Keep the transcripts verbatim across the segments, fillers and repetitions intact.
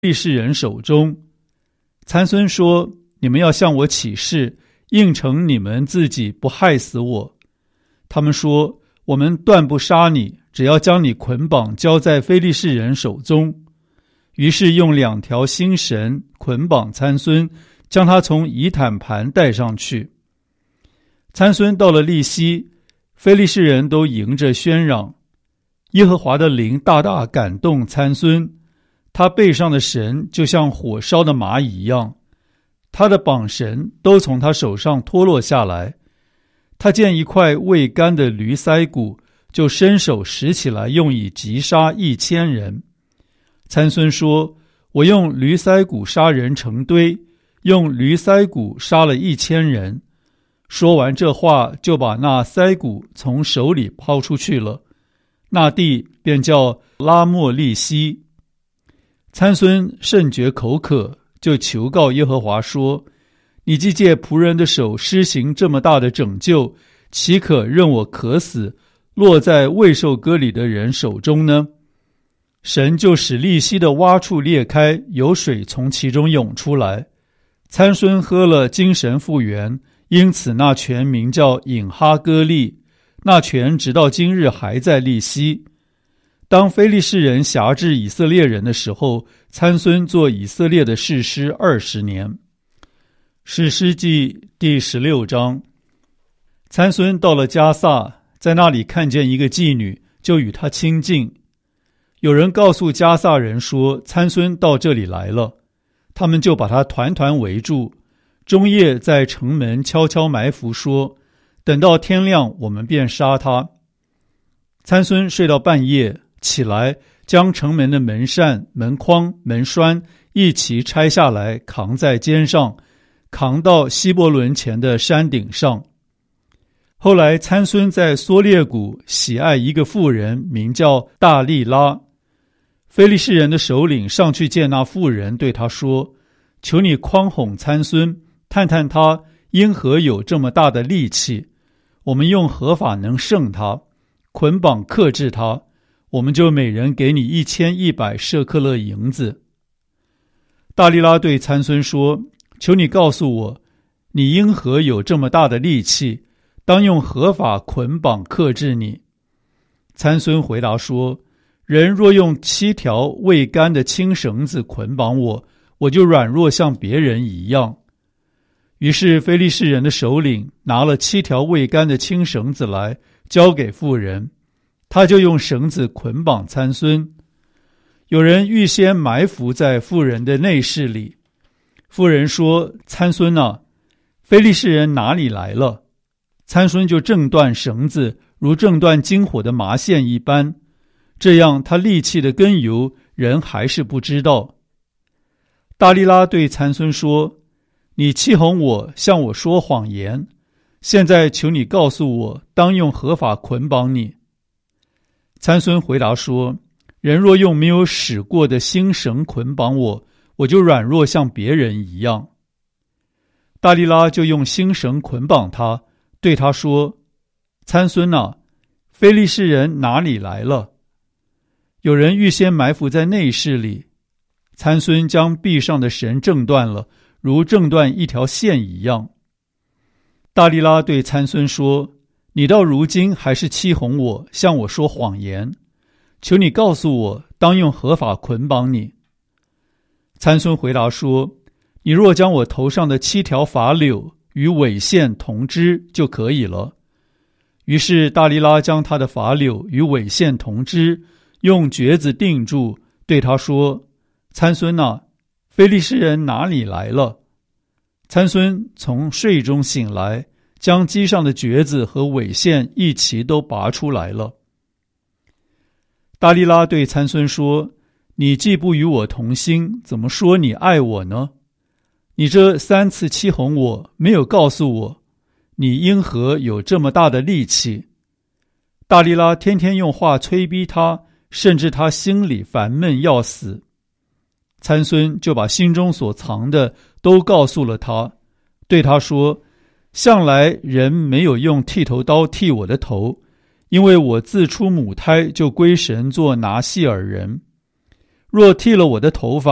利士人手中。参孙说：你们要向我起誓，应承你们自己不害死我。他们说：我们断不杀你，只要将你捆绑交在非利士人手中。于是用两条新绳捆绑参孙，将他从以坦盘带上去。参孙到了利希，非利士人都迎着喧嚷。耶和华的灵大大感动参孙，他背上的绳就像火烧的蚂蚁一样，他的绑绳都从他手上脱落下来。他见一块未干的驴腮骨，就伸手拾起来，用以击杀一千人。参孙说：我用驴腮骨杀人成堆，用驴腮骨杀了一千人。说完这话，就把那腮骨从手里抛出去了，那地便叫拉莫利希。参孙甚觉口渴，就求告耶和华说：你既借仆人的手施行这么大的拯救，岂可任我渴死，落在未受割礼的人手中呢？神就使利希的洼处裂开，有水从其中涌出来。参孙喝了，精神复原，因此那泉名叫隐哈歌利。那泉直到今日还在利希。当非利士人辖制以色列人的时候，参孙做以色列的士师二十年。士师记第十六章。参孙到了迦萨，在那里看见一个妓女，就与她亲近。有人告诉迦萨人说，参孙到这里来了，他们就把他团团围住，中夜在城门悄悄埋伏，说：等到天亮，我们便杀他。参孙睡到半夜，起来将城门的门扇、门框、门栓一齐拆下来，扛在肩上，扛到希伯伦前的山顶上。后来参孙在梭列谷喜爱一个妇人，名叫大利拉。非利士人的首领上去见那妇人，对他说：求你诓哄参孙，探探他因何有这么大的力气，我们用何法能胜他？捆绑克制他，我们就每人给你一千一百舍克勒银子。大利拉对参孙说：求你告诉我，你因何有这么大的力气？当用何法捆绑克制你？参孙回答说：人若用七条未干的青绳子捆绑我，我就软弱像别人一样。于是非利士人的首领拿了七条未干的青绳子来，交给妇人，他就用绳子捆绑参孙。有人预先埋伏在妇人的内室里。妇人说：参孙啊，非利士人哪里来了？参孙就挣断绳子，如挣断金火的麻线一般，这样他力气的根由，人还是不知道。大利拉对参孙说：你欺哄我，向我说谎言，现在求你告诉我，当用何法捆绑你？参孙回答说：人若用没有使过的新绳捆绑我，我就软弱像别人一样。大利拉就用新绳捆绑他，对他说：参孙啊，非利士人哪里来了？有人预先埋伏在内室里。参孙将臂上的绳挣断了，如挣断一条线一样。大利拉对参孙说：你到如今还是欺哄我，向我说谎言，求你告诉我，当用何法捆绑你？参孙回答说：你若将我头上的七条发柳与尾线同织就可以了。于是大利拉将他的发柳与尾线同织，用橛子定住，对他说：参孙啊，非利士人哪里来了？参孙从睡中醒来，将机上的橛子和尾线一齐都拔出来了。大利拉对参孙说：你既不与我同心，怎么说你爱我呢？你这三次欺哄我，没有告诉我，你因何有这么大的力气？大利拉天天用话催逼他，甚至他心里烦闷要死。参孙就把心中所藏的都告诉了他，对他说：向来人没有用剃头刀剃我的头，因为我自出母胎就归神做拿细尔人。若剃了我的头发，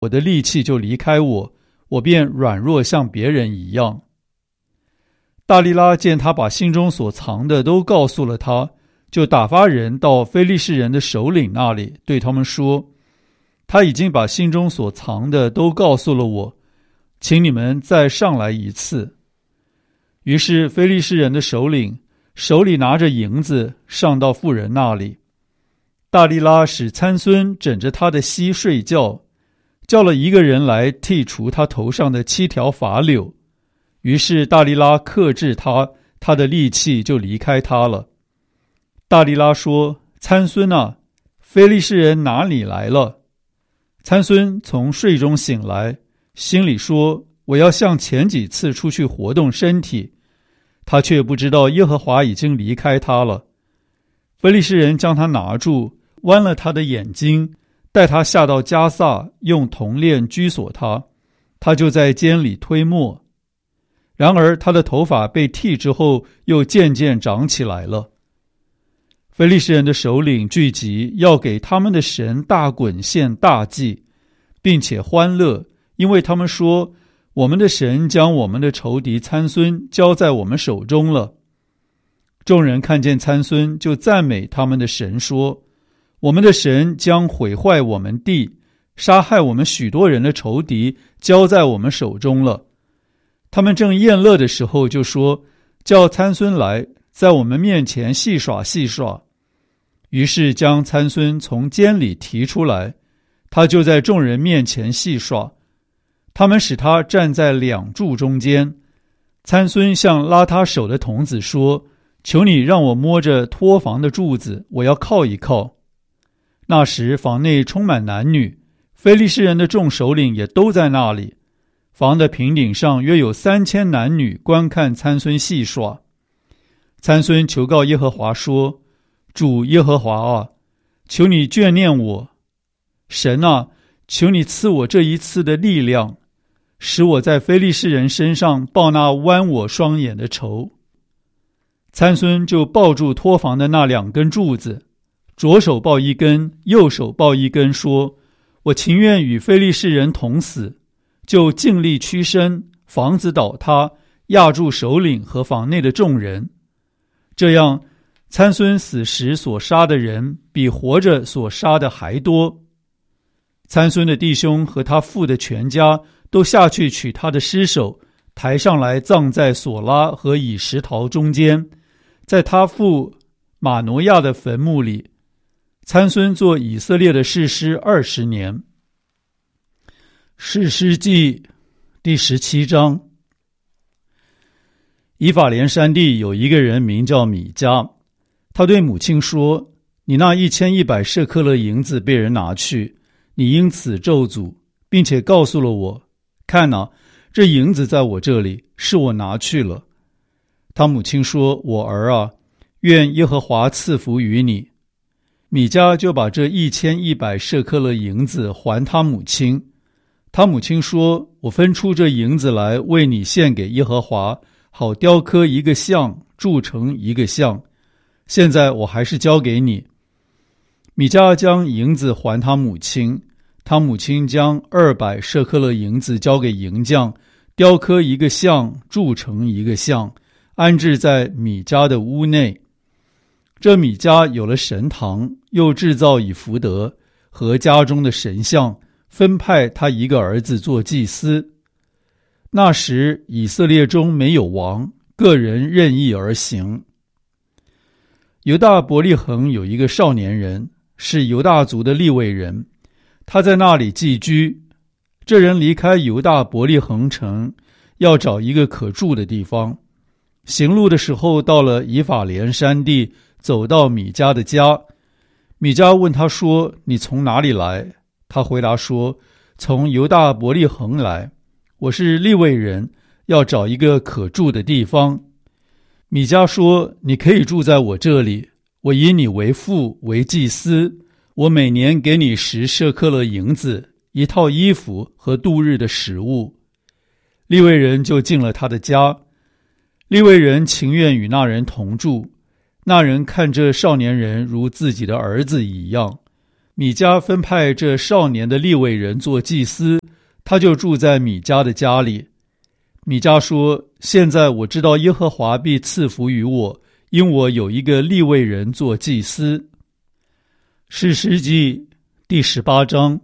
我的力气就离开我，我便软弱像别人一样。大利拉见他把心中所藏的都告诉了他，就打发人到非利士人的首领那里，对他们说，他已经把心中所藏的都告诉了我，请你们再上来一次。于是非利士人的首领手里拿着银子上到妇人那里，大利拉使参孙枕着他的膝睡觉，叫了一个人来剔除他头上的七条发绺。于是大利拉克制他，他的力气就离开他了。大利拉说，参孙啊，非利士人哪里来了？参孙从睡中醒来，心里说，我要像前几次出去活动身体。他却不知道耶和华已经离开他了。非利士人将他拿住，剜了他的眼睛，带他下到迦萨，用铜链拘锁他，他就在监里推磨。然而他的头发被剃之后，又渐渐长起来了。非利士人的首领聚集，要给他们的神大滚献大祭，并且欢乐，因为他们说，我们的神将我们的仇敌参孙交在我们手中了。众人看见参孙，就赞美他们的神，说，我们的神将毁坏我们地，杀害我们许多人的仇敌交在我们手中了。他们正宴乐的时候，就说，叫参孙来，在我们面前戏耍戏耍。于是将参孙从监里提出来，他就在众人面前戏耍。他们使他站在两柱中间。参孙向拉他手的童子说，求你让我摸着托房的柱子，我要靠一靠。那时房内充满男女，非利士人的众首领也都在那里。房的平顶上约有三千男女观看参孙戏耍。参孙求告耶和华说，主耶和华啊，求你眷念我。神啊，求你赐我这一次的力量，使我在非利士人身上报那剜我双眼的仇。参孙就抱住托房的那两根柱子，左手抱一根，右手抱一根，说，我情愿与非利士人同死。就尽力屈身，房子倒塌，压住首领和房内的众人。这样参孙死时所杀的人比活着所杀的还多。参孙的弟兄和他父的全家都下去取他的尸首，抬上来葬在索拉和以实陶中间，在他父马挪亚的坟墓里。参孙做以色列的士师二十年。士师记第十七章。以法莲山地有一个人名叫米迦，他对母亲说，你那一千一百舍克勒银子被人拿去，你因此咒诅，并且告诉了我，看哪，这银子在我这里，是我拿去了。他母亲说，我儿啊，愿耶和华赐福于你。米迦就把这一千一百舍克勒银子还他母亲。他母亲说，我分出这银子来为你献给耶和华，好雕刻一个像，铸成一个像。现在我还是交给你。米迦将银子还他母亲，他母亲将二百舍克勒银子交给银匠，雕刻一个像，铸成一个像，安置在米迦的屋内。这米迦有了神堂，又制造以弗得和家中的神像，分派他一个儿子做祭司。那时以色列中没有王，个人任意而行。犹大伯利恒有一个少年人，是犹大族的利未人，他在那里寄居。这人离开犹大伯利恒城，要找一个可住的地方。行路的时候，到了以法莲山地，走到米迦的家。米迦问他说，你从哪里来？他回答说，从犹大伯利恒来，我是利未人，要找一个可住的地方。米迦说，你可以住在我这里，我以你为父，为祭司，我每年给你十舍克勒银子，一套衣服和度日的食物。利未人就进了他的家。利未人情愿与那人同住，那人看这少年人如自己的儿子一样。 米迦分派这少年的利未人做祭司，他就住在米迦的家里。米迦说：现在我知道耶和华必赐福于我，因我有一个利未人做祭司。士师记第十八章。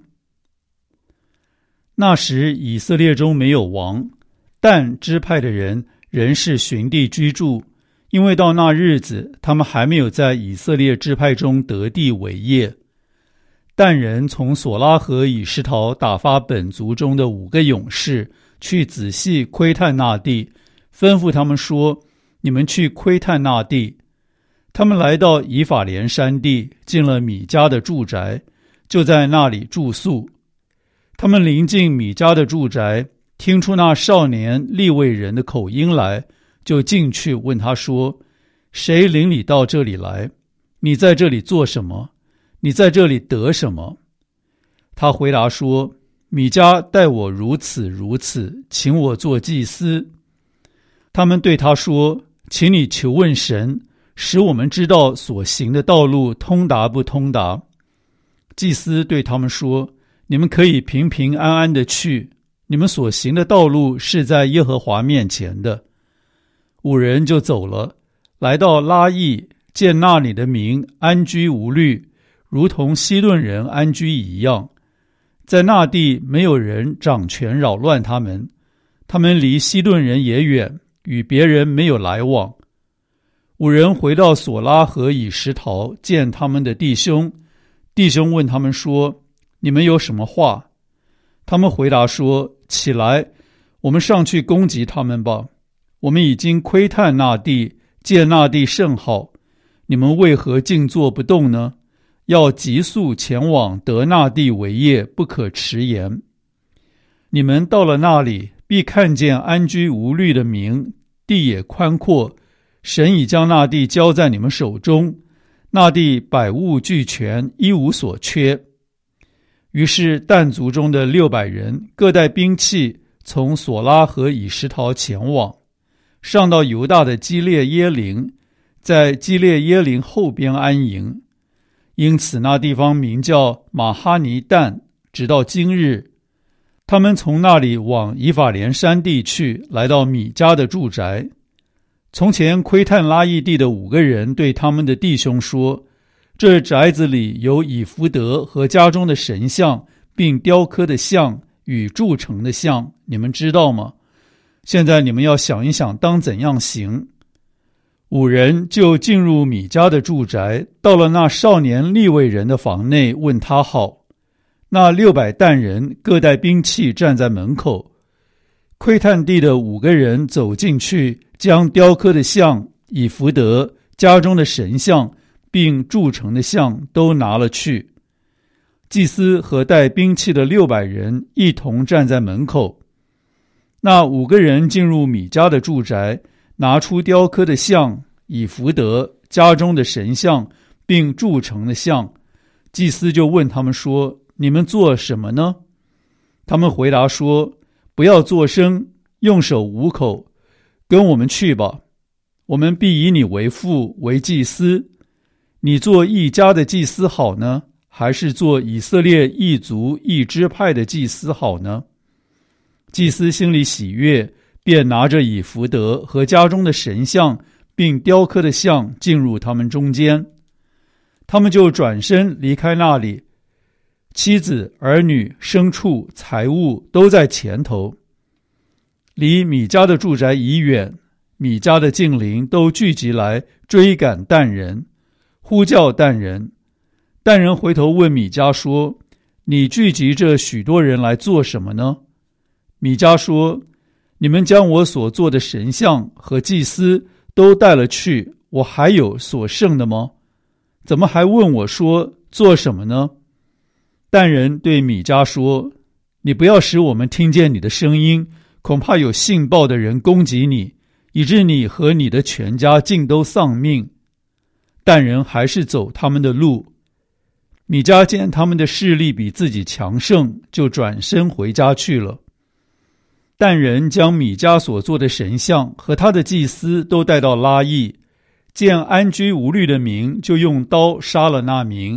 那时以色列中没有王，但支派的人仍是寻地居住，因为到那日子他们还没有在以色列支派中得地为业。但人从索拉和以实陶打发本族中的五个勇士去仔细窥探那地，吩咐他们说：你们去窥探那地。他们来到以法莲山地，进了米迦的住宅，就在那里住宿。他们临近米迦的住宅，听出那少年利未人的口音来，就进去问他说：谁领你到这里来？你在这里做什么？你在这里得什么？他回答说：米迦待我如此如此，请我做祭司。他们对他说：请你求问神，使我们知道所行的道路通达不通达。祭司对他们说：你们可以平平安安的去，你们所行的道路是在耶和华面前的。五人就走了，来到拉邑，见那里的民安居无虑，如同西顿人安居一样。在那地没有人掌权扰乱他们，他们离西顿人也远，与别人没有来往。五人回到索拉和以实陶，见他们的弟兄。弟兄问他们说：你们有什么话？他们回答说：起来，我们上去攻击他们吧。我们已经窥探那地，见那地甚好，你们为何静坐不动呢？要急速前往得那地为业，不可迟延。你们到了那里，必看见安居无虑的民，地也宽阔，神已将那地交在你们手中，那地百物俱全，一无所缺。于是但族中的六百人各带兵器，从索拉和以实陶前往，上到犹大的基列耶林，在基列耶林后边安营。因此那地方名叫马哈尼但，直到今日。他们从那里往以法莲山地去，来到米迦的住宅。从前窥探拉邑地的五个人对他们的弟兄说：这宅子里有以弗得和家中的神像，并雕刻的像与铸成的像，你们知道吗？现在你们要想一想，当怎样行。五人就进入米迦的住宅，到了那少年利未人的房内，问他好。那六百担人各带兵器站在门口。窥探地的五个人走进去，将雕刻的像、以弗得、家中的神像并铸成的像都拿了去。祭司和带兵器的六百人一同站在门口。那五个人进入米迦的住宅，拿出雕刻的像、以弗得、家中的神像并铸成的像。祭司就问他们说：你们做什么呢？他们回答说：不要作声，用手捂口，跟我们去吧，我们必以你为父，为祭司。你做一家的祭司好呢，还是做以色列一族一支派的祭司好呢？祭司心里喜悦，便拿着以弗得和家中的神像并雕刻的像进入他们中间。他们就转身离开那里，妻子、儿女、牲畜、财物都在前头。离米迦的住宅已远，米迦的近邻都聚集来追赶但人，呼叫但人。但人回头问米迦说：你聚集这许多人来做什么呢？米迦说：你们将我所做的神像和祭司都带了去，我还有所剩的吗？怎么还问我说做什么呢？但人对米迦说：你不要使我们听见你的声音，恐怕有信报的人攻击你，以致你和你的全家尽都丧命。但人还是走他们的路。米迦见他们的势力比自己强盛，就转身回家去了。但人将米迦所做的神像和他的祭司都带到拉邑，见安居无虑的民，就用刀杀了那民，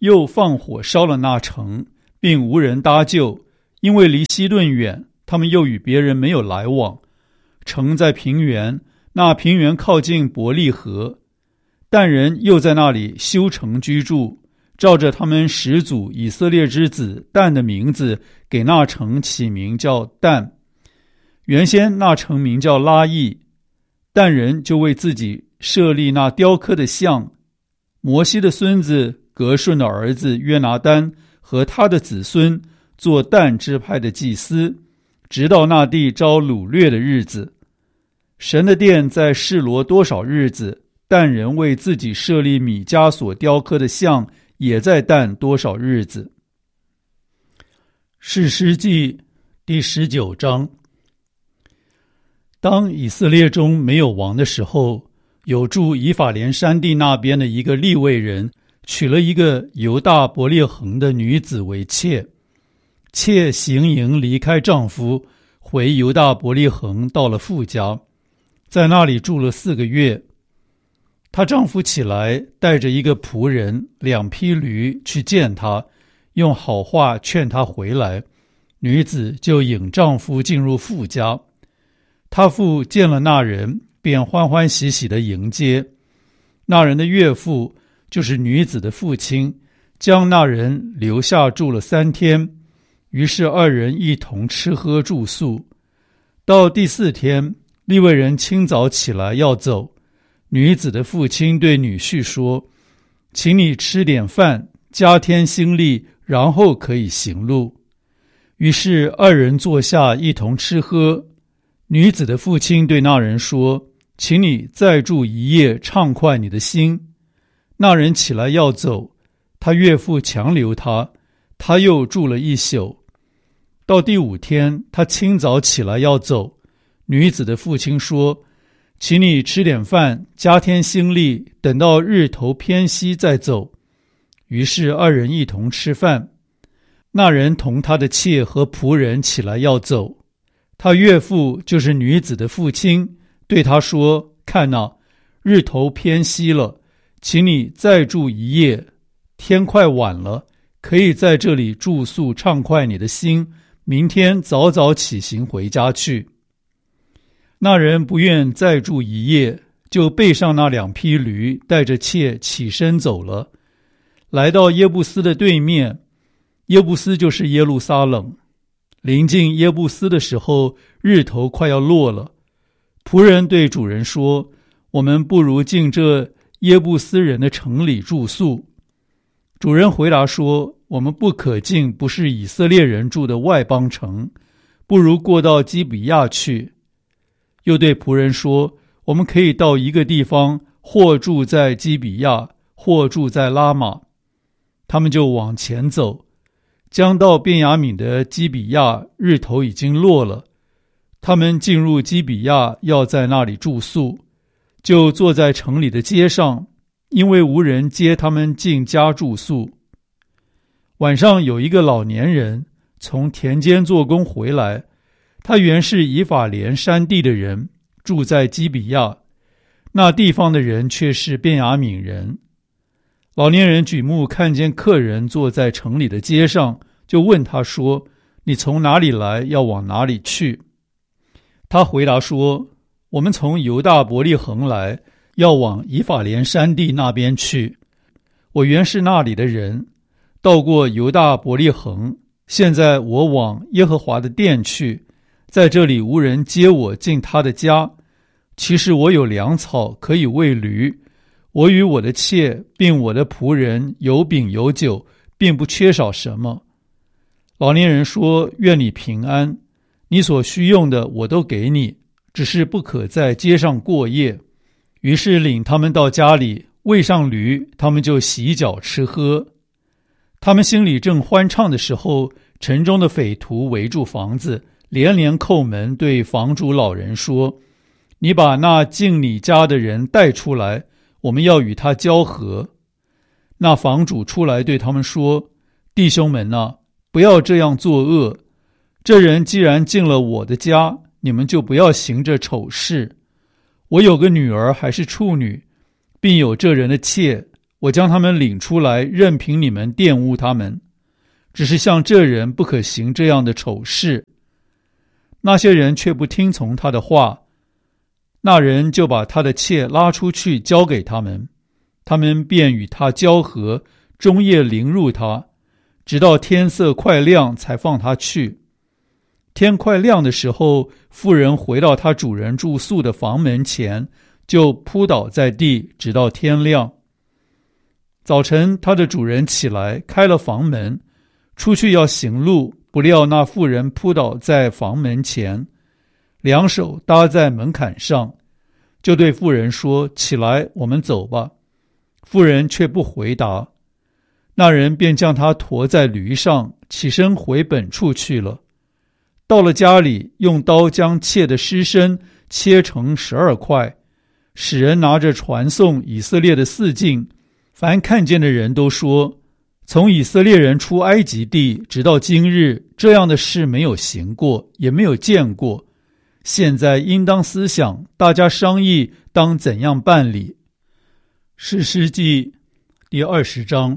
又放火烧了那城，并无人搭救，因为离西顿远，他们又与别人没有来往。城在平原，那平原靠近伯利河，但人又在那里修城居住，照着他们始祖以色列之子但的名字，给那城起名叫但。原先那城名叫拉邑，但人就为自己设立那雕刻的像。摩西的孙子革顺的儿子约拿单和他的子孙做但支派的祭司，直到那地遭掳掠的日子。神的殿在示罗多少日子，但人为自己设立米迦所雕刻的像，也在但多少日子。士师记第十九章。当以色列中没有王的时候，有住以法莲山地那边的一个利未人，娶了一个犹大伯利恒的女子为妾。妾行营离开丈夫，回犹大伯利恒，到了父家，在那里住了四个月。她丈夫起来，带着一个仆人、两匹驴去见她，用好话劝她回来。女子就引丈夫进入父家。她父见了那人，便欢欢喜喜地迎接。那人的岳父，就是女子的父亲，将那人留下住了三天。于是二人一同吃喝住宿。到第四天，利未人清早起来要走，女子的父亲对女婿说：请你吃点饭，加添心力，然后可以行路。于是二人坐下一同吃喝。女子的父亲对那人说：请你再住一夜，畅快你的心。那人起来要走，他岳父强留他，他又住了一宿。到第五天，他清早起来要走，女子的父亲说：请你吃点饭，加添心力，等到日头偏西再走。于是二人一同吃饭。那人同他的妾和仆人起来要走，他岳父就是女子的父亲对他说：看哪，日头偏西了，请你再住一夜，天快晚了，可以在这里住宿，畅快你的心，明天早早起行回家去。那人不愿再住一夜，就背上那两匹驴，带着妾起身走了，来到耶布斯的对面。耶布斯就是耶路撒冷。临近耶布斯的时候，日头快要落了。仆人对主人说：我们不如进这耶布斯人的城里住宿。主人回答说：我们不可进不是以色列人住的外邦城，不如过到基比亚去。又对仆人说：我们可以到一个地方，或住在基比亚，或住在拉玛。他们就往前走，将到便雅悯的基比亚，日头已经落了。他们进入基比亚，要在那里住宿，就坐在城里的街上，因为无人接他们进家住宿。晚上有一个老年人从田间做工回来，他原是以法莲山地的人，住在基比亚，那地方的人却是便雅悯人。老年人举目看见客人坐在城里的街上，就问他说：你从哪里来，要往哪里去？他回答说：我们从犹大伯利恒来，要往以法莲山地那边去。我原是那里的人，到过犹大伯利恒，现在我往耶和华的殿去，在这里无人接我进他的家。其实我有粮草可以喂驴，我与我的妾并我的仆人有饼有酒，并不缺少什么。老年人说：愿你平安，你所需用的我都给你，只是不可在街上过夜。于是领他们到家里，喂上驴，他们就洗脚吃喝。他们心里正欢畅的时候，城中的匪徒围住房子，连连叩门，对房主老人说：你把那进你家的人带出来，我们要与他交合。那房主出来对他们说：弟兄们啊，不要这样作恶。这人既然进了我的家，你们就不要行这丑事。我有个女儿还是处女，并有这人的妾， 我将他们领出来，任凭你们玷污他们。只是像这人不可行这样的丑事。那些人却不听从他的话，那人就把他的妾拉出去交给他们，他们便与他交合，终夜凌辱他，直到天色快亮才放他去。天快亮的时候，妇人回到他主人住宿的房门前，就扑倒在地，直到天亮。早晨，他的主人起来，开了房门，出去要行路，不料那妇人扑倒在房门前，两手搭在门槛上，就对妇人说：“起来，我们走吧。”妇人却不回答。那人便将他驮在驴上，起身回本处去了。到了家里，用刀将妾的尸身切成十二块，使人拿着传送以色列的四境。凡看见的人都说，从以色列人出埃及地直到今日，这样的事没有行过，也没有见过。现在应当思想，大家商议当怎样办理。士师记第二十章。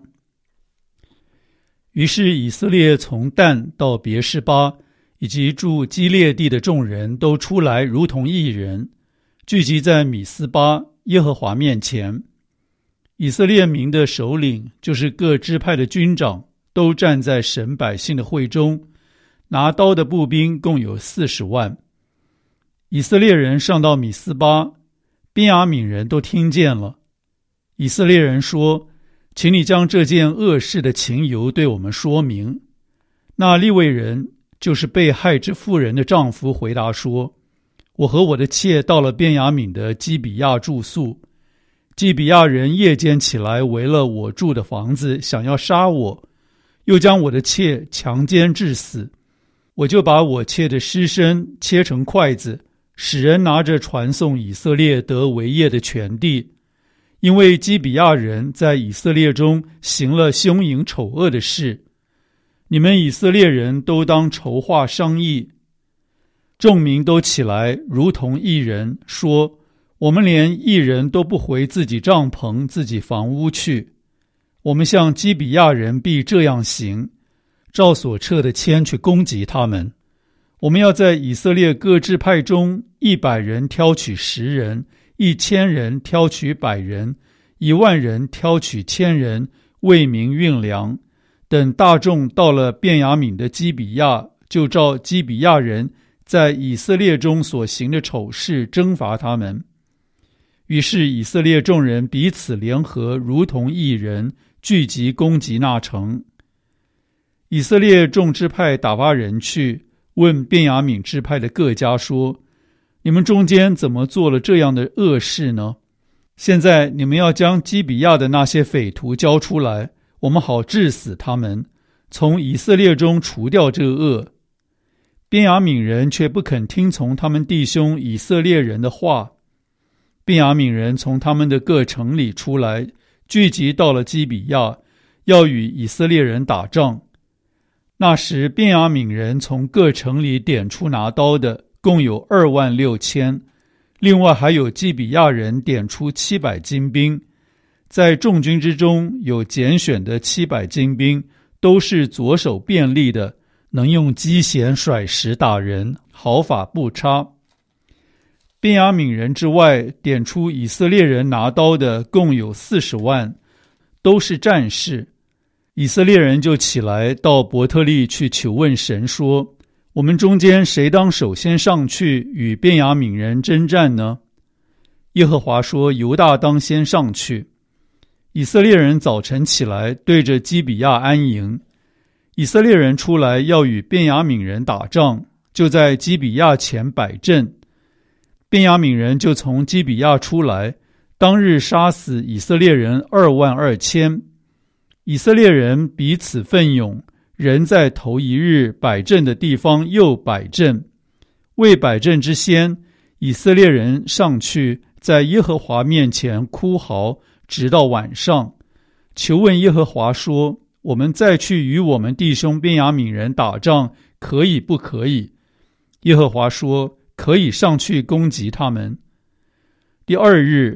于是以色列从但到别是巴，以及住基列地的众人都出来，如同一人，聚集在米斯巴耶和华面前。以色列民的首领，就是各支派的军长，都站在神百姓的会中，拿刀的步兵共有四十万。以色列人上到米斯巴，便雅悯人都听见了。以色列人说：“请你将这件恶事的情由对我们说明。”那利未人，就是被害之妇人的丈夫，回答说：“我和我的妾到了便雅悯的基比亚住宿。基比亚人夜间起来围了我住的房子，想要杀我，又将我的妾强奸致死。我就把我妾的尸身切成筷子，使人拿着传送以色列得为业的全地。因为基比亚人在以色列中行了凶淫丑恶的事，你们以色列人都当筹划商议。”众民都起来，如同一人，说：“我们连一人都不回自己帐篷、自己房屋去。我们向基比亚人必这样行，照所撤的签去攻击他们。我们要在以色列各支派中，一百人挑取十人，一千人挑取百人，一万人挑取千人，为民运粮。等大众到了便雅悯的基比亚，就照基比亚人在以色列中所行的丑事征伐他们。”于是以色列众人彼此联合，如同一人，聚集攻击那城。以色列众支派打发人去问便雅悯支派的各家说：“你们中间怎么做了这样的恶事呢？现在你们要将基比亚的那些匪徒交出来，我们好治死他们，从以色列中除掉这恶。”便雅悯人却不肯听从他们弟兄以色列人的话。便雅悯人从他们的各城里出来，聚集到了基比亚，要与以色列人打仗。那时便雅悯人从各城里点出拿刀的，共有二万六千，另外还有基比亚人点出七百精兵。在众军之中有拣选的七百精兵，都是左手便利的，能用机弦甩石打人，毫发不差。便雅悯人之外，点出以色列人拿刀的共有四十万，都是战士。以色列人就起来到伯特利去求问神说：“我们中间谁当首先上去与便雅悯人征战呢？”耶和华说：“犹大当先上去。”以色列人早晨起来，对着基比亚安营。以色列人出来要与便雅悯人打仗，就在基比亚前摆阵。便雅悯人就从基比亚出来，当日杀死以色列人二万二千。以色列人彼此奋勇，人在头一日摆阵的地方又摆阵。为摆阵之先，以色列人上去，在耶和华面前哭嚎，直到晚上，求问耶和华说：“我们再去与我们弟兄便雅悯人打仗，可以不可以？”耶和华说：“可以上去攻击他们。”第二日，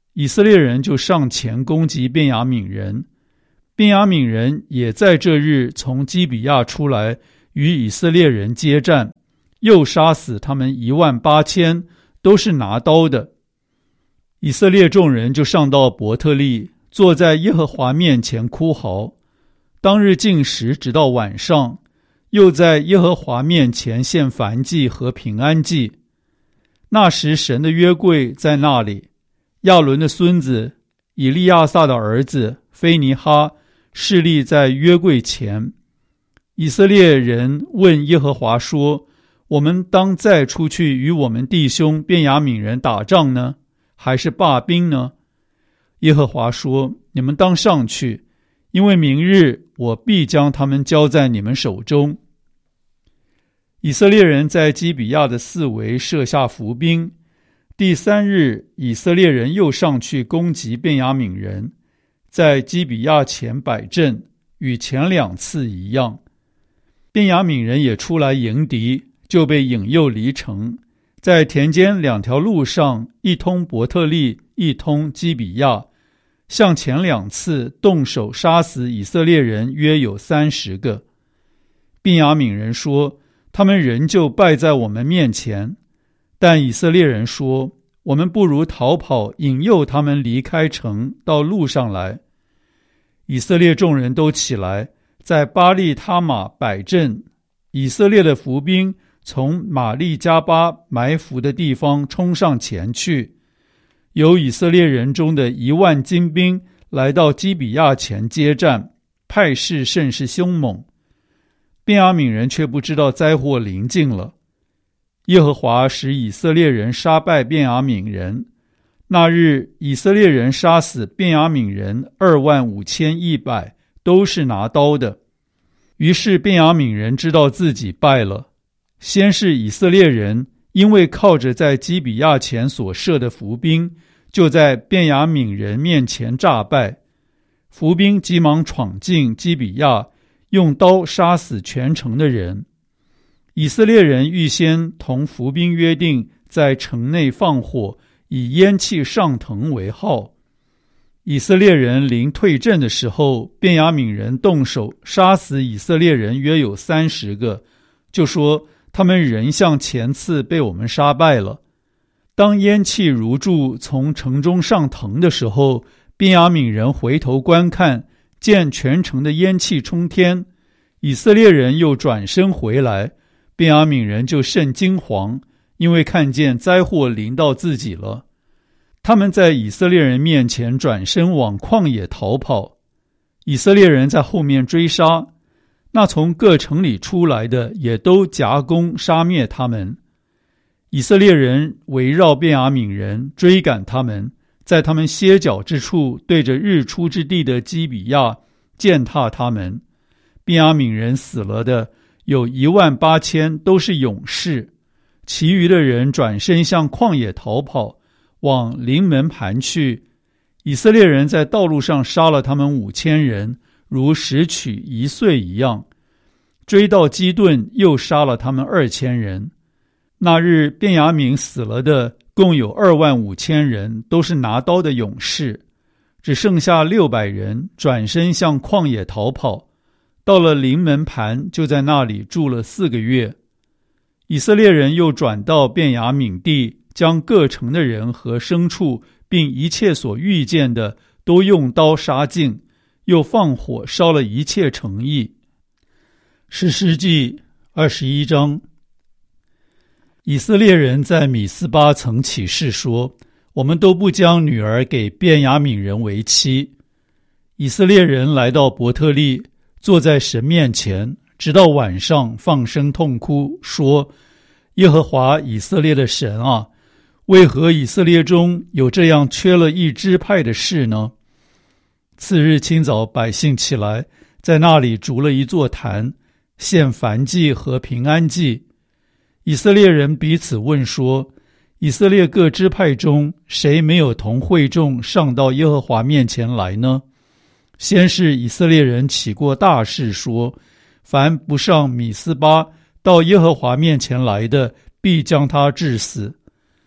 以色列人就上前攻击便雅悯人。便雅悯人也在这日从基比亚出来，与以色列人接战，又杀死他们一万八千，都是拿刀的。以色列众人就上到伯特利，坐在耶和华面前哭嚎。当日禁食直到晚上，又在耶和华面前献燔祭和平安祭。那时神的约柜在那里，亚伦的孙子以利亚撒的儿子非尼哈侍立在约柜前。以色列人问耶和华说，我们当再出去与我们弟兄便雅悯人打仗呢，还是罢兵呢？耶和华说，你们当上去，因为明日我必将他们交在你们手中。以色列人在基比亚的四围设下伏兵。第三日，以色列人又上去攻击便雅悯人，在基比亚前摆阵，与前两次一样。便雅悯人也出来迎敌，就被引诱离城，在田间两条路上，一通伯特利，一通基比亚，向前两次动手杀死以色列人约有三十个。便雅悯人说，他们仍旧败在我们面前。但以色列人说，我们不如逃跑，引诱他们离开城，到路上来。以色列众人都起来，在巴利他玛摆阵。以色列的伏兵从玛利加巴埋伏的地方冲上前去。有以色列人中的一万精兵来到基比亚前接战，派势甚是凶猛。便雅悯人却不知道灾祸临近了。耶和华使以色列人杀败便雅悯人。那日以色列人杀死便雅悯人二万五千一百，都是拿刀的。于是便雅悯人知道自己败了。先是以色列人因为靠着在基比亚前所设的伏兵，就在便雅悯人面前诈败。伏兵急忙闯进基比亚，用刀杀死全城的人。以色列人预先同伏兵约定，在城内放火，以烟气上腾为号。以色列人临退阵的时候，便雅悯人动手杀死以色列人约有三十个，就说他们仍像前次被我们杀败了。当烟气如柱从城中上腾的时候，便雅悯人回头观看，见全城的烟气冲天。以色列人又转身回来，便雅悯人就甚惊惶，因为看见灾祸临到自己了。他们在以色列人面前转身往旷野逃跑，以色列人在后面追杀。那从各城里出来的也都夹攻杀灭他们。以色列人围绕便雅悯人，追赶他们，在他们歇脚之处，对着日出之地的基比亚践踏他们。便雅悯人死了的有一万八千，都是勇士。其余的人转身向旷野逃跑，往临门盘去。以色列人在道路上杀了他们五千人，如拾取一岁一样。追到基顿，又杀了他们二千人。那日便雅悯死了的共有二万五千人，都是拿刀的勇士。只剩下六百人，转身向旷野逃跑。到了临门盘，就在那里住了四个月。以色列人又转到便雅悯地，将各城的人和牲畜，并一切所遇见的，都用刀杀尽，又放火烧了一切城邑。士师记二十一章。以色列人在米斯巴曾起誓说，我们都不将女儿给便雅悯人为妻。以色列人来到伯特利，坐在神面前，直到晚上放声痛哭，说，耶和华以色列的神啊，为何以色列中有这样缺了一支派的事呢？次日清早，百姓起来，在那里筑了一座坛，献燔祭和平安祭。以色列人彼此问说，以色列各支派中，谁没有同会众上到耶和华面前来呢？先是以色列人起过大誓说，凡不上米斯巴到耶和华面前来的，必将他治死。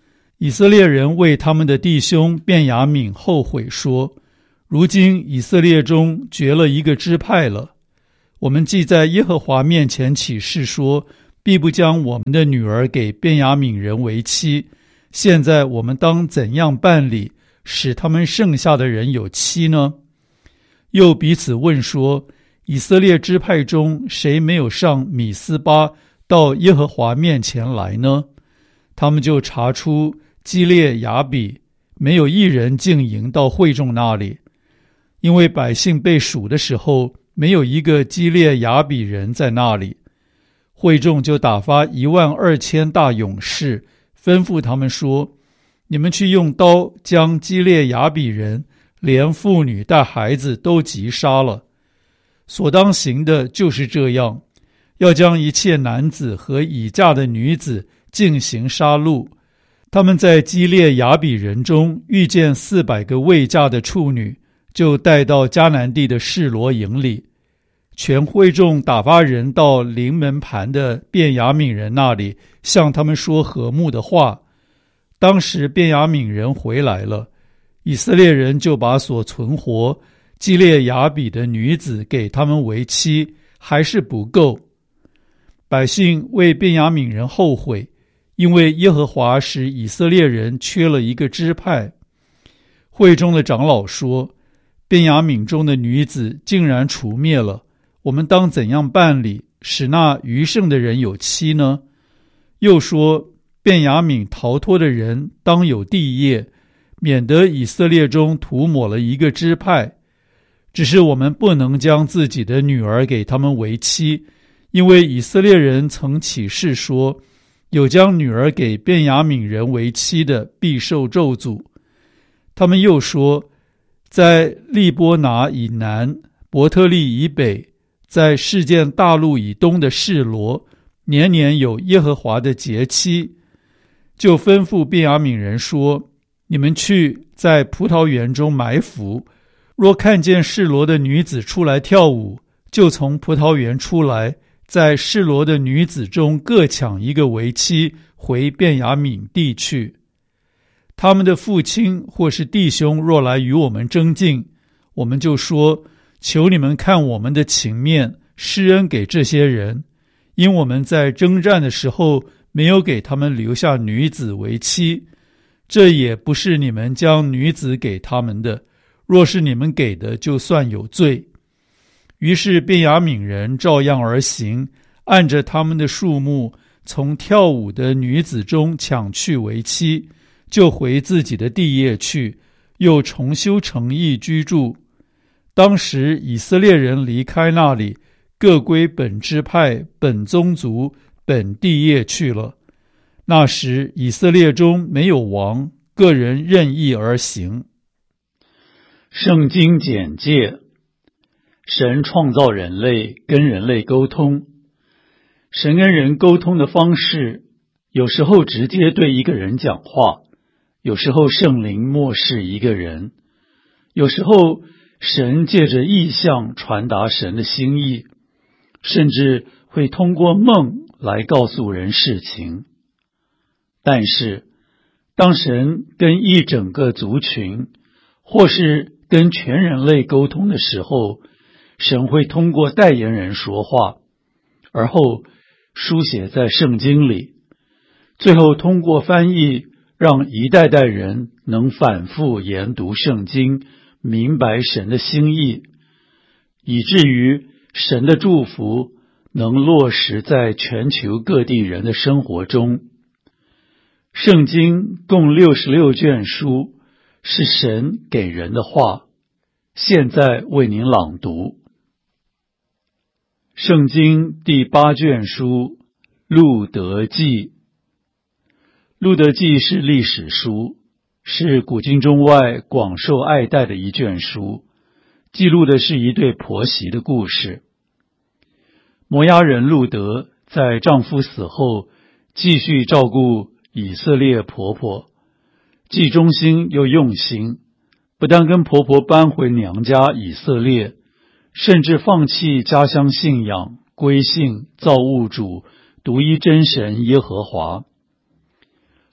以色列人为他们的弟兄便雅悯后悔说，如今以色列中绝了一个支派了。我们既在耶和华面前起誓说，必不将我们的女儿给便雅悯人为妻，现在我们当怎样办理，使他们剩下的人有妻呢？又彼此问说，以色列支派中谁没有上米斯巴到耶和华面前来呢？他们就查出基列雅比没有一人进营到会众那里，因为百姓被数的时候，没有一个基列雅比人在那里。会众就打发一万二千大勇士，吩咐他们说，你们去用刀将基列雅比人连妇女带孩子都击杀了。所当行的就是这样，要将一切男子和已嫁的女子进行杀戮。他们在基列雅比人中遇见四百个未嫁的处女，就带到迦南地的示罗营里。全会众打发人到临门盘的便雅悯人那里，向他们说和睦的话。当时便雅悯人回来了，以色列人就把所存活基列雅比的女子给他们为妻，还是不够。百姓为便雅悯人后悔，因为耶和华使以色列人缺了一个支派。会中的长老说，便雅悯中的女子竟然除灭了，我们当怎样办理，使那余剩的人有妻呢？又说，便雅悯逃脱的人当有地业，免得以色列中涂抹了一个支派。只是我们不能将自己的女儿给他们为妻，因为以色列人曾起誓说，有将女儿给便雅悯人为妻的，必受咒诅。他们又说，在利波拿以南、伯特利以北，在事件大陆以东的示罗，年年有耶和华的节期。就吩咐便雅悯人说，你们去在葡萄园中埋伏，若看见示罗的女子出来跳舞，就从葡萄园出来，在示罗的女子中各抢一个为妻，回便雅悯地去。他们的父亲或是弟兄若来与我们争竞，我们就说，求你们看我们的情面，施恩给这些人，因我们在征战的时候没有给他们留下女子为妻，这也不是你们将女子给他们的，若是你们给的，就算有罪。于是便雅悯人照样而行，按着他们的数目，从跳舞的女子中抢去为妻，就回自己的地业去，又重修城邑居住。当时以色列人离开那里，各归本支派、本宗族、本地业去了。那时以色列中没有王，个人任意而行。圣经简介：神创造人类，跟人类沟通。神跟人沟通的方式，有时候直接对一个人讲话，有时候圣灵默示一个人，有时候神借着意象传达神的心意，甚至会通过梦来告诉人事情。但是当神跟一整个族群或是跟全人类沟通的时候，神会通过代言人说话，而后书写在圣经里，最后通过翻译让一代代人能反复研读圣经，明白神的心意，以至于神的祝福能落实在全球各地人的生活中。圣经共六十六卷书，是神给人的话，现在为您朗读。圣经第八卷书，路得记。路得记是历史书，是古今中外广受爱戴的一卷书，记录的是一对婆媳的故事。摩押人路得在丈夫死后，继续照顾以色列婆婆，既忠心又用心，不但跟婆婆搬回娘家以色列，甚至放弃家乡信仰，归信造物主独一真神耶和华。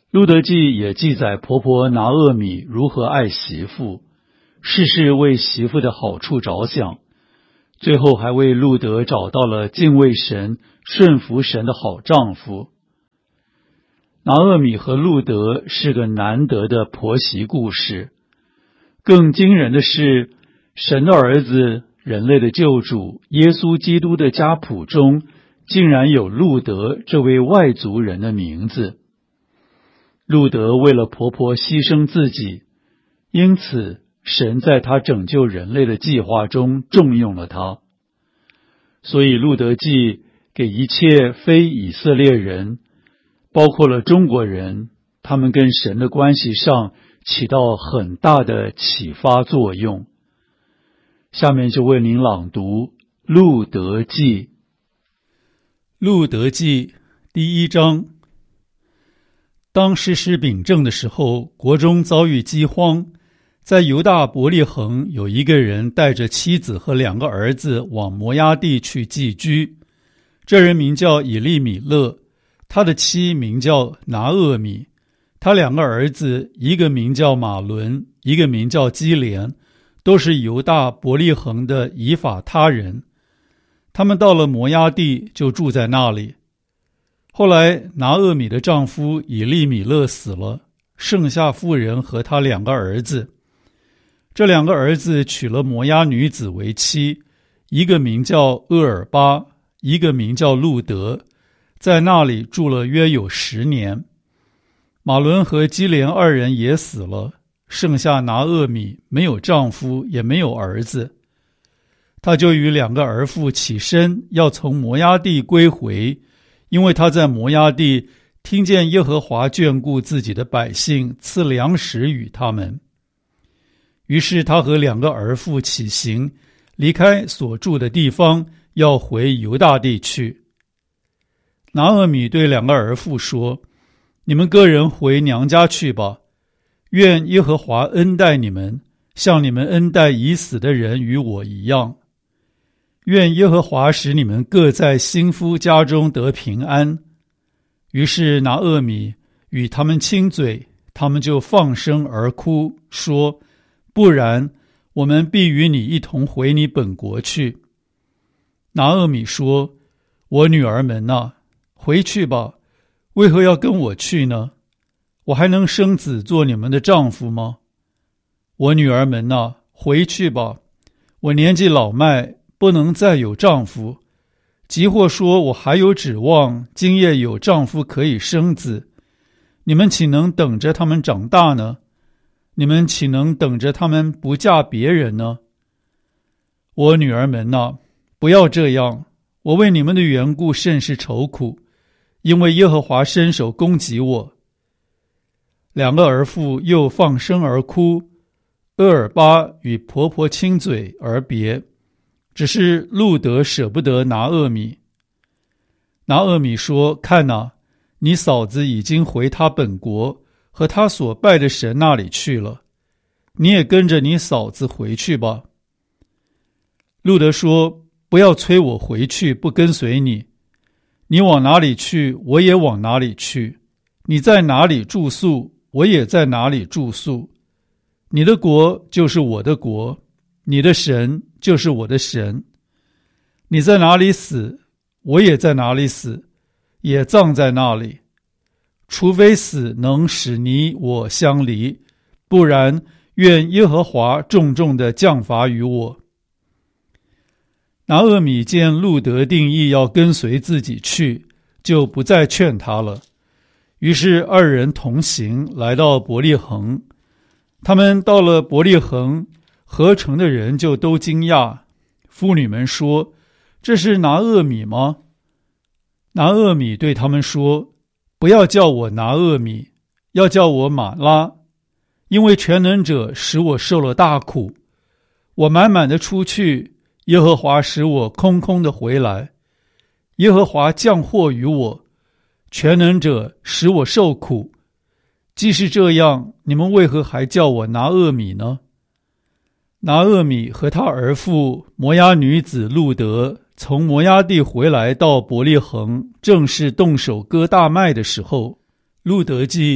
路得记也记载婆婆拿俄米如何爱媳妇，事事为媳妇的好处着想，最后还为路得找到了敬畏神、顺服神的好丈夫。拿俄米和路得是个难得的婆媳故事。更惊人的是，神的儿子、人类的救主耶稣基督的家谱中，竟然有路得这位外族人的名字。路得为了婆婆牺牲自己，因此神在他拯救人类的计划中重用了他。所以路得记给一切非以色列人，包括了中国人，他们跟神的关系上起到很大的启发作用。下面就为您朗读路得记。路得记第一章。当士师秉政的时候，国中遭遇饥荒，在犹大伯利恒有一个人带着妻子和两个儿子往摩押地去寄居。这人名叫以利米勒，他的妻名叫拿俄米，他两个儿子，一个名叫马伦，一个名叫基连，都是犹大伯利恒的以法他人。他们到了摩押地，就住在那里。后来拿俄米的丈夫以利米勒死了，剩下妇人和他两个儿子。这两个儿子娶了摩押女子为妻，一个名叫厄尔巴，一个名叫路得，在那里住了约有十年。马伦和基连二人也死了，剩下拿俄米没有丈夫，也没有儿子。他就与两个儿妇起身，要从摩押地归回，因为他在摩押地听见耶和华眷顾自己的百姓，赐粮食与他们。于是他和两个儿妇起行，离开所住的地方，要回犹大地去。拿俄米对两个儿妇说：你们个人回娘家去吧，愿耶和华恩待你们，像你们恩待已死的人与我一样。愿耶和华使你们各在新夫家中得平安。于是拿俄米与他们亲嘴，他们就放声而哭，说：不然，我们必与你一同回你本国去。拿俄米说：我女儿们哪，回去吧，为何要跟我去呢？我还能生子做你们的丈夫吗？我女儿们哪，回去吧，我年纪老迈，不能再有丈夫，即或说我还有指望，今夜有丈夫可以生子，你们岂能等着他们长大呢？你们岂能等着他们不嫁别人呢？我女儿们哪，不要这样，我为你们的缘故甚是愁苦，因为耶和华伸手攻击我。两个儿妇又放声而哭，厄尔巴与婆婆亲嘴而别，只是路得舍不得拿俄米。拿俄米说：看哪，你嫂子已经回她本国和她所拜的神那里去了，你也跟着你嫂子回去吧。路得说：不要催我回去，不跟随你，你往哪里去，我也往哪里去，你在哪里住宿，我也在哪里住宿。你的国就是我的国，你的神就是我的神。你在哪里死，我也在哪里死，也葬在那里。除非死能使你我相离，不然愿耶和华重重的降罚于我。拿俄米见路得定义要跟随自己去，就不再劝他了。于是二人同行，来到伯利恒。他们到了伯利恒，合城的人就都惊讶。妇女们说：这是拿俄米吗？拿俄米对他们说：不要叫我拿俄米，要叫我玛拉，因为全能者使我受了大苦。我满满的出去，耶和华使我空空的回来。耶和华降祸于我，全能者使我受苦。既是这样，你们为何还叫我拿俄米呢？拿俄米和他儿妇摩押女子路得从摩押地回来到伯利恒，正是动手割大麦的时候。路得记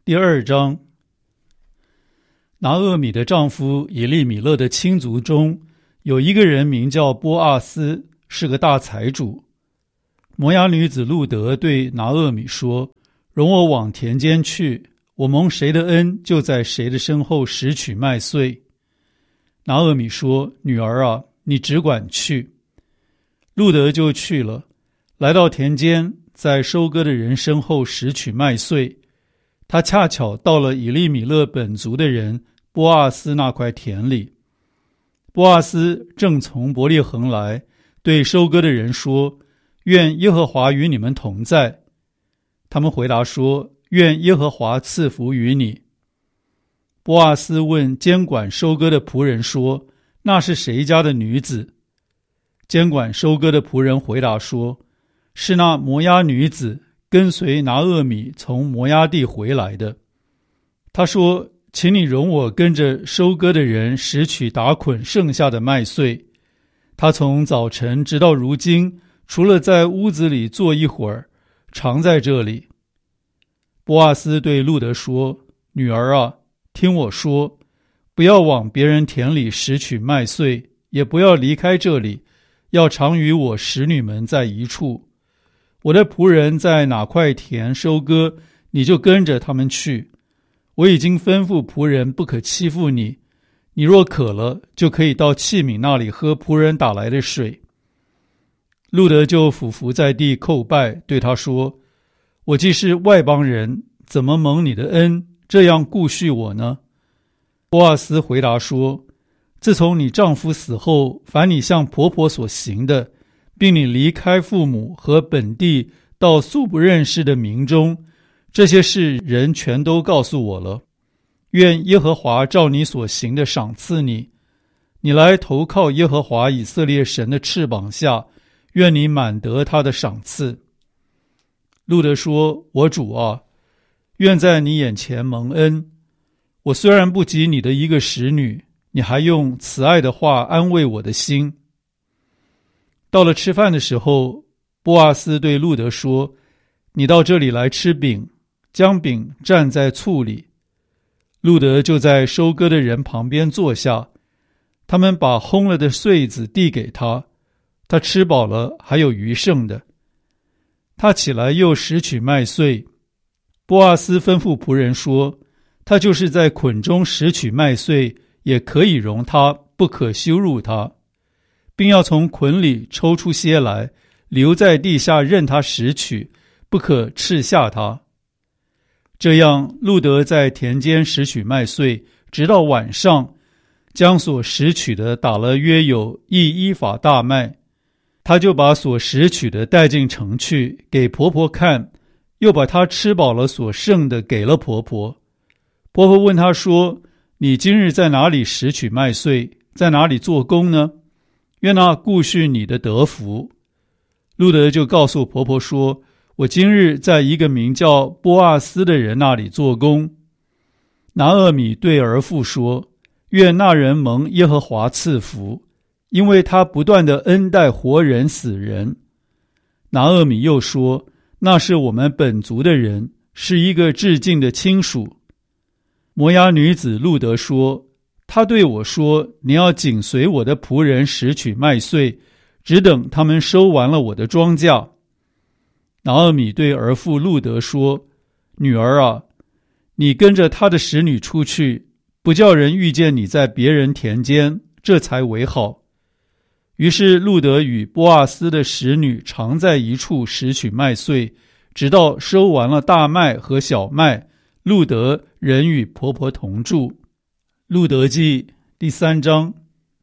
第二章。拿俄米的丈夫以利米勒的亲族中有一个人名叫波阿斯，是个大财主。摩押女子路德对拿俄米说：容我往田间去，我蒙谁的恩，就在谁的身后拾取麦穗。拿俄米说：女儿啊，你只管去。路德就去了，来到田间，在收割的人身后拾取麦穗。他恰巧到了以利米勒本族的人波阿斯那块田里。波阿斯正从伯利恒来，对收割的人说：愿耶和华与你们同在。他们回答说：愿耶和华赐福于你。波阿斯问监管收割的仆人说：那是谁家的女子？监管收割的仆人回答说：是那摩押女子，跟随拿俄米从摩押地回来的。他说：请你容我跟着收割的人拾取打捆剩下的麦穗。他从早晨直到如今，除了在屋子里坐一会儿，常在这里。波阿斯对路德说：女儿啊，听我说，不要往别人田里拾取麦穗，也不要离开这里，要常与我使女们在一处。我的仆人在哪块田收割，你就跟着他们去。我已经吩咐仆人不可欺负你，你若渴了，就可以到器皿那里喝仆人打来的水。路德就俯伏在地叩拜，对他说：我既是外邦人，怎么蒙你的恩，这样顾恤我呢？波阿斯回答说：自从你丈夫死后，凡你向婆婆所行的，并你离开父母和本地到素不认识的民中，这些事人全都告诉我了。愿耶和华照你所行的赏赐你，你来投靠耶和华以色列神的翅膀下，愿你满得他的赏赐。路德说：我主啊，愿在你眼前蒙恩。我虽然不及你的一个使女，你还用慈爱的话安慰我的心。到了吃饭的时候，波阿斯对路德说：你到这里来吃饼，将饼蘸在醋里。路德就在收割的人旁边坐下，他们把烘了的穗子递给他，他吃饱了，还有余剩的。他起来又拾取麦穗。波阿斯吩咐仆人说：他就是在捆中拾取麦穗，也可以容他，不可羞辱他，并要从捆里抽出些来，留在地下任他拾取，不可斥下他。这样，路德在田间拾取麦穗，直到晚上，将所拾取的打了约有一伊法大麦。他就把所拾取的带进城去，给婆婆看，又把她吃饱了所剩的给了婆婆。婆婆问他说：你今日在哪里拾取麦穗，在哪里做工呢？愿那顾恤你的得福。路德就告诉婆婆说：我今日在一个名叫波阿斯的人那里做工。拿俄米对儿妇说：愿那人蒙耶和华赐福，因为他不断地恩待活人死人。拿俄米又说：那是我们本族的人，是一个至近的亲属。摩押女子路德说：他对我说，你要紧随我的仆人拾取麦穗，只等他们收完了我的庄稼。拿俄米对儿妇路德说：女儿啊，你跟着他的使女出去，不叫人遇见你在别人田间，这才为好。于是路德与波阿斯的使女常在一处拾取麦穗，直到收完了大麦和小麦，路德仍与婆婆同住。路德记第三章。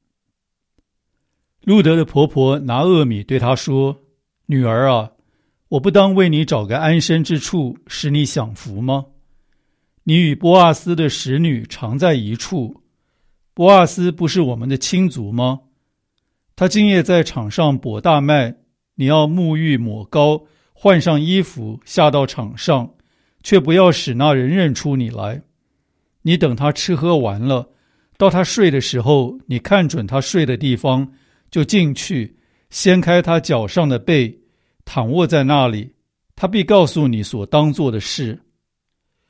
路德的婆婆拿俄米对她说：女儿啊，我不当为你找个安身之处，使你享福吗？你与波阿斯的使女常在一处，波阿斯不是我们的亲族吗？他今夜在场上播大麦，你要沐浴抹膏，换上衣服，下到场上，却不要使那人认出你来。你等他吃喝完了，到他睡的时候，你看准他睡的地方，就进去，掀开他脚上的被，躺卧在那里，他必告诉你所当做的事。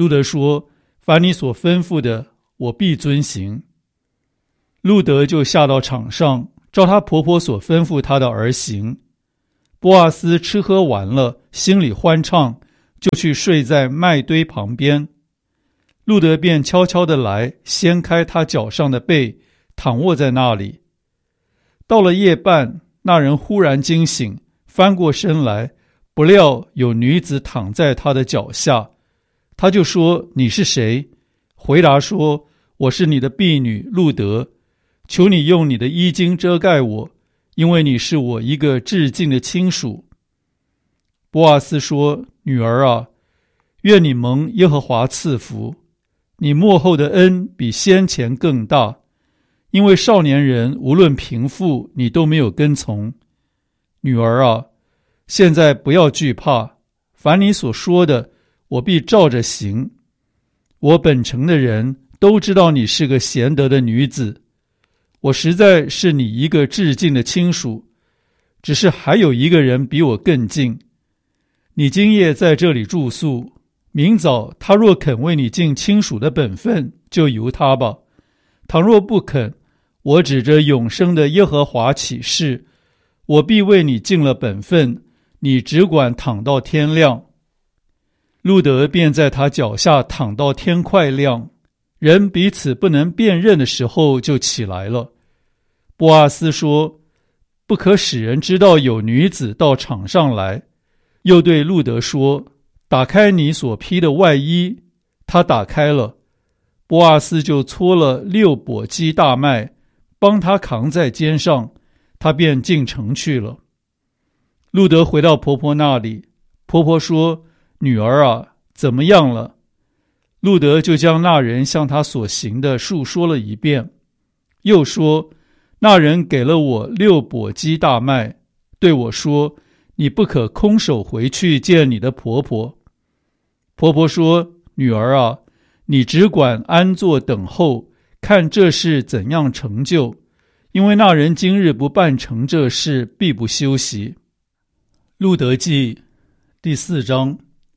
路得说：凡你所吩咐的，我必遵行。路得就下到场上，照她婆婆所吩咐她的而行。波阿斯吃喝完了，心里欢畅，就去睡在麦堆旁边。路得便悄悄地来，掀开他脚上的被，躺卧在那里。到了夜半，那人忽然惊醒，翻过身来，不料有女子躺在他的脚下。他就说：你是谁？回答说：我是你的婢女路得，求你用你的衣襟遮盖我，因为你是我一个至近的亲属。波阿斯说：女儿啊，愿你蒙耶和华赐福，你末后的恩比先前更大，因为少年人无论贫富，你都没有跟从。女儿啊，现在不要惧怕，凡你所说的，我必照着行。我本城的人都知道你是个贤德的女子，我实在是你一个至近的亲属，只是还有一个人比我更近。你今夜在这里住宿，明早他若肯为你尽亲属的本分，就由他吧。倘若不肯，我指着永生的耶和华起誓，我必为你尽了本分，你只管躺到天亮。路得便在他脚下躺到天快亮，人彼此不能辨认的时候就起来了。波阿斯说：不可使人知道有女子到场上来。又对路得说：打开你所披的外衣。他打开了，波阿斯就搓了六簸箕大麦，帮他扛在肩上，他便进城去了。路得回到婆婆那里，婆婆说：女儿啊，怎么样了？路得就将那人向他所行的述说了一遍，又说：那人给了我六簸箕大麦，对我说：你不可空手回去见你的婆婆。婆婆说：女儿啊，你只管安坐等候，看这事怎样成就，因为那人今日不办成这事，必不休息。路得记第四章。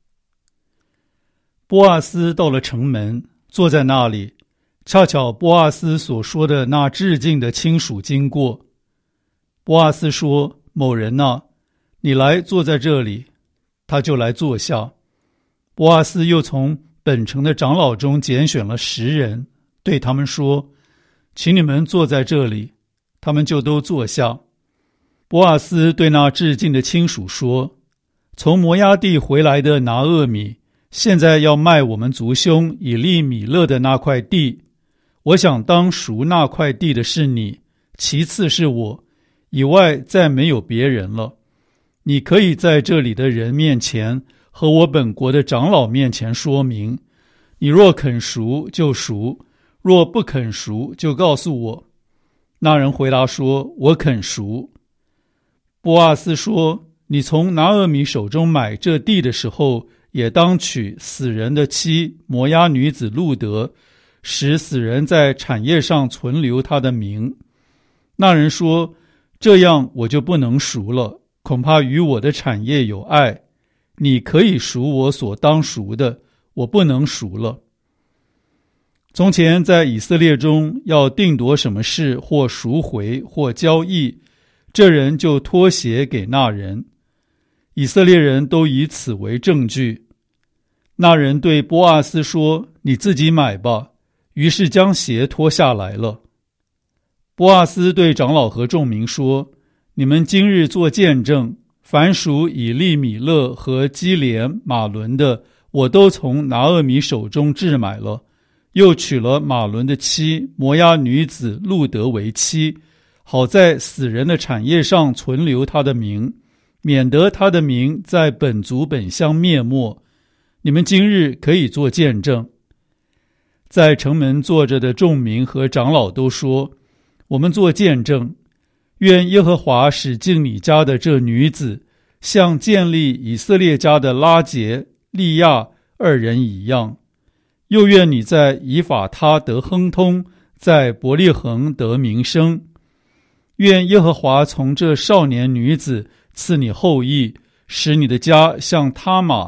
波阿斯到了城门，坐在那里，恰巧波阿斯所说的那至近的亲属经过。波阿斯说：某人啊，你来坐在这里。他就来坐下。波阿斯又从本城的长老中拣选了十人，对他们说：请你们坐在这里。他们就都坐下。波阿斯对那至近的亲属说：从摩押地回来的拿俄米，现在要卖我们族兄以利米勒的那块地。我想当赎那块地的是你，其次是我，以外再没有别人了。你可以在这里的人面前和我本国的长老面前说明，你若肯赎就赎，若不肯赎就告诉我。那人回答说：我肯赎。波阿斯说：你从拿俄米手中买这地的时候，也当娶死人的妻摩押女子路得，使死人在产业上存留他的名。那人说：这样我就不能赎了，恐怕与我的产业有碍。你可以赎我所当赎的，我不能赎了。从前在以色列中要定夺什么事，或赎回或交易，这人就托鞋给那人。以色列人都以此为证据。那人对波阿斯说：你自己买吧。于是将鞋脱下来了。波阿斯对长老和众民说：你们今日做见证，凡属以利米勒和基连、马伦的，我都从拿俄米手中置买了，又娶了马伦的妻摩押女子路得为妻，好在死人的产业上存留他的名，免得他的名在本族本乡灭没。你们今日可以做见证。在城门坐着的众民和长老都说：我们做见证，愿耶和华使进你家的这女子，像建立以色列家的拉结、利亚二人一样。又愿你在以法他得亨通，在伯利恒得名声。愿耶和华从这少年女子赐你后裔，使你的家像他玛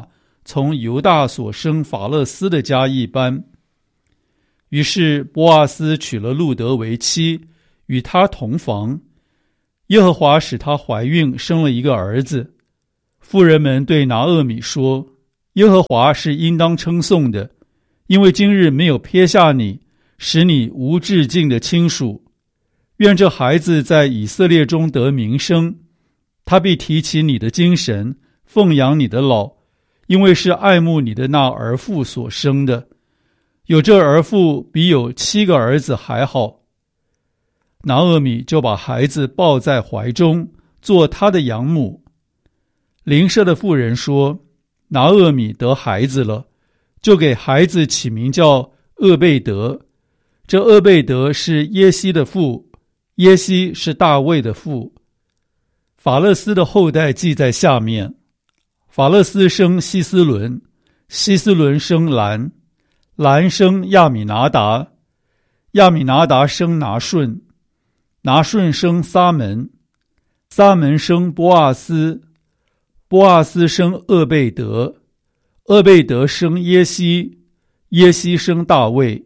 从犹大所生法勒斯的家一般。于是波阿斯娶了路德为妻，与他同房。耶和华使她怀孕，生了一个儿子。妇人们对拿俄米说：耶和华是应当称颂的，因为今日没有撇下你，使你无至尽的亲属。愿这孩子在以色列中得名声，他必提起你的精神，奉养你的老，因为是爱慕你的那儿妇所生的。有这儿妇比有七个儿子还好。拿俄米就把孩子抱在怀中，做他的养母。邻舍的妇人说：拿俄米得孩子了，就给孩子起名叫厄贝德。这厄贝德是耶西的父，耶西是大卫的父。法勒斯的后代记在下面：法勒斯生希斯伦，希斯伦生兰，兰生亚米拿达，亚米拿达生拿顺，拿顺生撒门，撒门生波阿斯，波阿斯生厄贝德，厄贝德生耶西，耶西生大卫。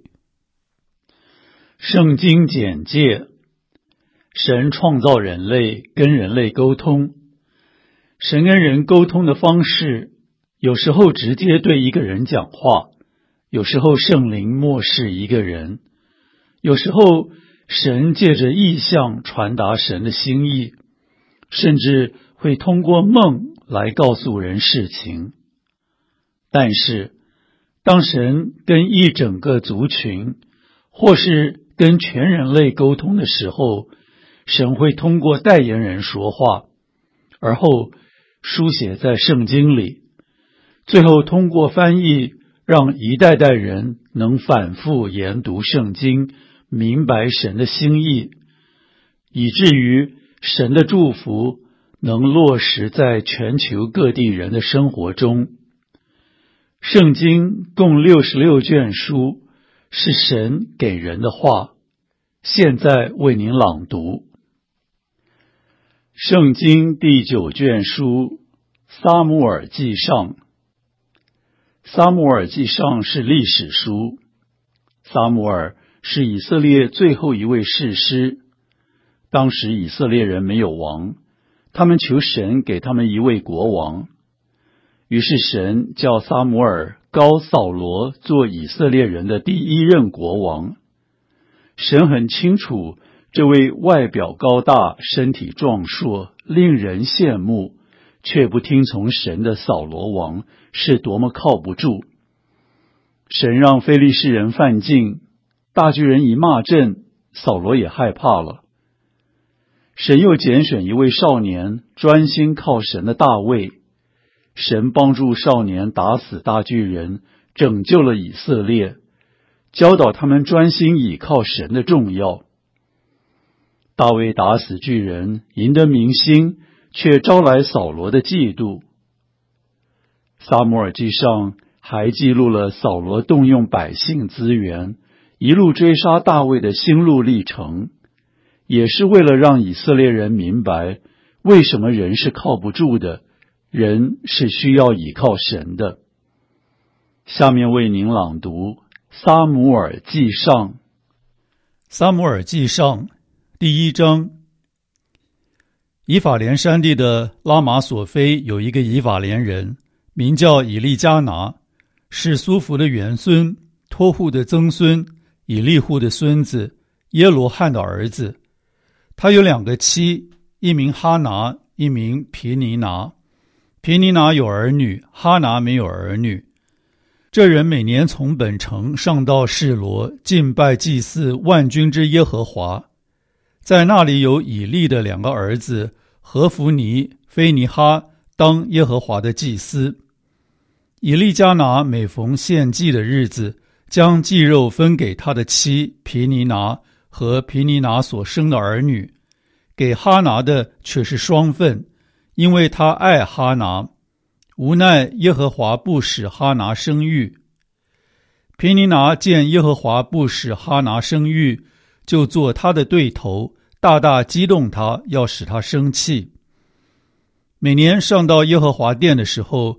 圣经简介：神创造人类，跟人类沟通。神跟人沟通的方式，有时候直接对一个人讲话，有时候圣灵默示一个人，有时候神借着意象传达神的心意，甚至会通过梦来告诉人事情。但是当神跟一整个族群，或是跟全人类沟通的时候，神会通过代言人说话，而后书写在圣经里，最后通过翻译，让一代代人能反复研读圣经，明白神的心意，以至于神的祝福能落实在全球各地人的生活中。圣经共六十六卷书，是神给人的话，现在为您朗读。圣经第九卷书，撒母耳记上。撒母耳记上是历史书。撒母耳是以色列最后一位士师。当时以色列人没有王，他们求神给他们一位国王。于是神叫撒母耳膏扫罗做以色列人的第一任国王。神很清楚，这位外表高大、身体壮硕、令人羡慕，却不听从神的扫罗王是多么靠不住。神让非利士人犯境，大巨人一骂阵，扫罗也害怕了。神又拣选一位少年，专心靠神的大卫。神帮助少年打死大巨人，拯救了以色列，教导他们专心倚靠神的重要。大卫打死巨人，赢得民心，却招来扫罗的嫉妒。撒母耳记上还记录了扫罗动用百姓资源，一路追杀大卫的心路历程，也是为了让以色列人明白，为什么人是靠不住的，人是需要倚靠神的。下面为您朗读撒母耳记上。撒母耳记上第一章。以法莲山地的拉玛索菲有一个以法莲人，名叫以利加拿，是苏弗的元孙，托户的曾孙，以利户的孙子，耶罗汉的儿子。他有两个妻，一名哈拿，一名皮尼拿。皮尼拿有儿女，哈拿没有儿女。这人每年从本城上到示罗，敬拜祭祀万军之耶和华。在那里有以利的两个儿子何弗尼、菲尼哈当耶和华的祭司。以利加拿每逢献祭的日子，将祭肉分给他的妻皮尼拿和皮尼拿所生的儿女，给哈拿的却是双份，因为他爱哈拿。无奈耶和华不使哈拿生育。皮尼拿见耶和华不使哈拿生育，就做他的对头，大大激动他，要使他生气。每年上到耶和华殿的时候，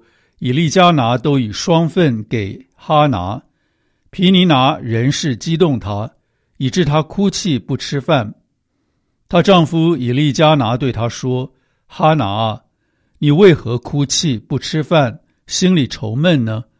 以利加拿都以双份给哈拿。毗尼拿仍是激动她，以致她哭泣不吃饭。她丈夫以利加拿对她说：哈拿啊，你为何哭泣不吃饭，心里愁闷呢？